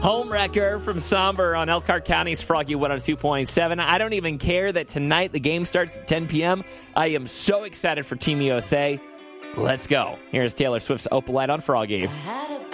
Homewrecker from Somber on Elkhart County's Froggy 102.7. I don't even care that tonight the game starts at 10 p.m. I am so excited for Team USA. Let's go. Here's Taylor Swift's Opalite on Froggy.